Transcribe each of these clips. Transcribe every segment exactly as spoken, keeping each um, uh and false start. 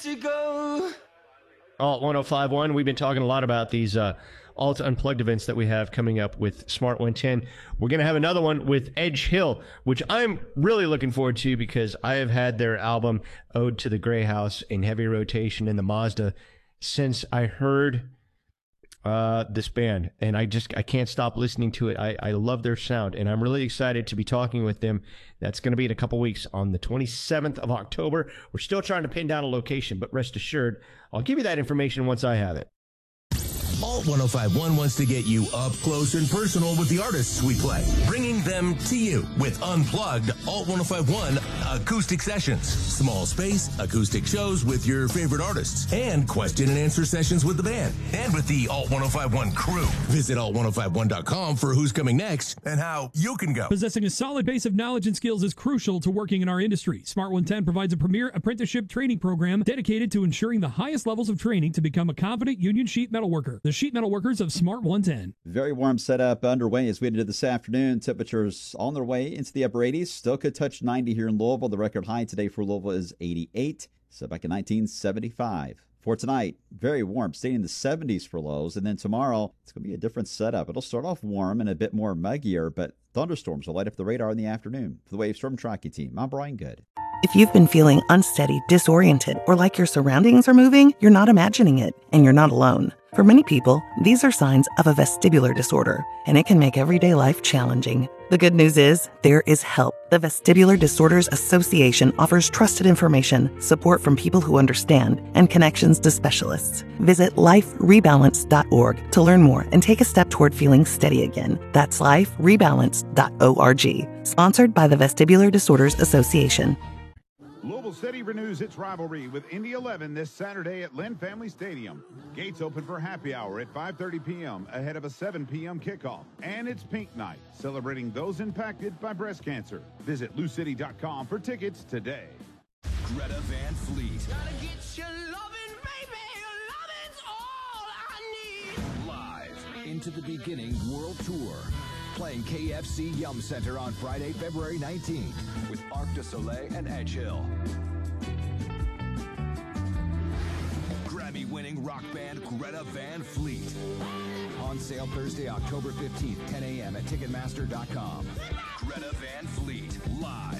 to go. Alt one oh five point one, we've been talking a lot about these uh, Alt Unplugged events that we have coming up with Smart one ten. We're going to have another one with Edge Hill, which I'm really looking forward to because I have had their album Ode to the Grey House in heavy rotation in the Mazda since I heard uh, this band. And I just I can't stop listening to it. I, I love their sound, and I'm really excited to be talking with them. That's going to be in a couple weeks on the twenty-seventh of October. We're still trying to pin down a location, but rest assured, I'll give you that information once I have it. Alt one oh five point one wants to get you up close and personal with the artists we play, bringing them to you with Unplugged Alt one oh five point one acoustic sessions, small space acoustic shows with your favorite artists, and question and answer sessions with the band and with the Alt one oh five point one crew. Visit alt one oh five one dot com for who's coming next and how you can go. Possessing a solid base of knowledge and skills is crucial to working in our industry. Smart one ten provides a premier apprenticeship training program dedicated to ensuring the highest levels of training to become a competent union sheet metal worker. The sheet metal workers of Smart one ten. Very warm setup underway as we head into this afternoon. Temperatures on their way into the upper eighties. Still could touch ninety here in Louisville. The record high today for Louisville is eighty-eight. Set back in nineteen seventy-five. For tonight, very warm, staying in the seventies for lows. And then tomorrow, it's going to be a different setup. It'll start off warm and a bit more muggier, but thunderstorms will light up the radar in the afternoon. For the Wave Storm Tracking Team, I'm Brian Good. If you've been feeling unsteady, disoriented, or like your surroundings are moving, you're not imagining it, and you're not alone. For many people, these are signs of a vestibular disorder, and it can make everyday life challenging. The good news is, there is help. The Vestibular Disorders Association offers trusted information, support from people who understand, and connections to specialists. Visit life rebalance dot org to learn more and take a step toward feeling steady again. That's life rebalance dot org. Sponsored by the Vestibular Disorders Association. Louisville City renews its rivalry with Indy eleven this Saturday at Lynn Family Stadium. Gates open for happy hour at five thirty p.m. ahead of a seven p.m. kickoff. And it's Pink Night, celebrating those impacted by breast cancer. Visit lou city dot com for tickets today. Greta Van Fleet. Gotta get your loving, baby. Your loving's all I need. Live into the beginning world tour. Playing K F C Yum Center on Friday, February nineteenth with Arc de Soleil and Edge Hill. Grammy-winning rock band Greta Van Fleet. On sale Thursday, October fifteenth, ten a.m. at Ticketmaster dot com. Greta Van Fleet, live.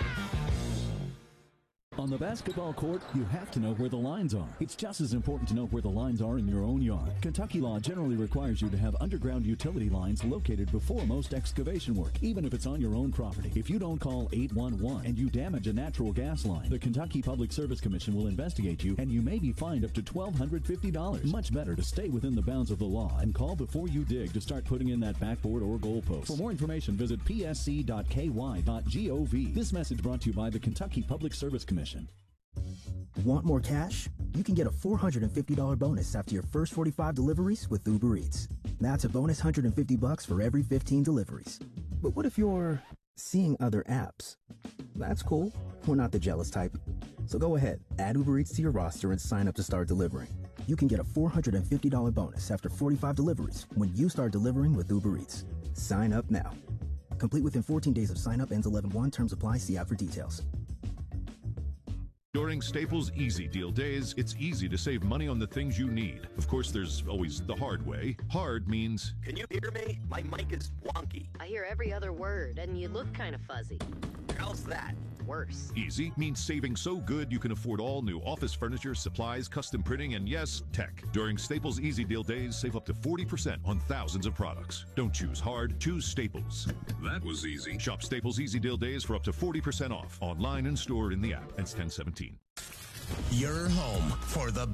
On the basketball court, you have to know where the lines are. It's just as important to know where the lines are in your own yard. Kentucky law generally requires you to have underground utility lines located before most excavation work, even if it's on your own property. If you don't call eight one one and you damage a natural gas line, the Kentucky Public Service Commission will investigate you, and you may be fined up to one thousand two hundred fifty dollars. Much better to stay within the bounds of the law and call before you dig to start putting in that backboard or goalpost. For more information, visit p s c dot k y dot gov. This message brought to you by the Kentucky Public Service Commission. Want more cash? You can get a four hundred fifty dollars bonus after your first forty-five deliveries with Uber Eats. That's a bonus one hundred fifty bucks for every fifteen deliveries. But what if you're seeing other apps? That's cool. We're not the jealous type. So go ahead, add Uber Eats to your roster and sign up to start delivering. You can get a four hundred fifty dollars bonus after forty-five deliveries when you start delivering with Uber Eats. Sign up now. Complete within fourteen days of sign up, ends eleven one. Terms apply. See app for details. During Staples Easy Deal Days, it's easy to save money on the things you need. Of course, there's always the hard way. Hard means... Can you hear me? My mic is wonky. I hear every other word, and you look kind of fuzzy. How's that? Worse. Easy means saving so good you can afford all new office furniture, supplies, custom printing, and yes, tech. During Staples Easy Deal Days, save up to forty percent on thousands of products. Don't choose hard, choose Staples. That was easy. Shop Staples Easy Deal Days for up to forty percent off. Online and stored in the app. It's ten seventeen. Your home for the